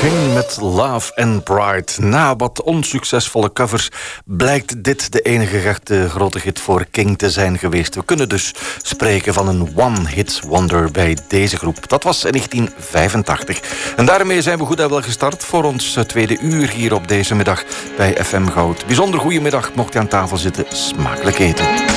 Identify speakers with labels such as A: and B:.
A: King met Love and Pride. Na wat onsuccesvolle covers blijkt dit de enige echte grote hit voor King te zijn geweest. We kunnen dus spreken van een one-hit wonder bij deze groep. Dat was in 1985. En daarmee zijn we goed en wel gestart voor ons tweede uur hier op deze middag bij FM Goud. Bijzonder goedemiddag, mocht je aan tafel zitten. Smakelijk eten.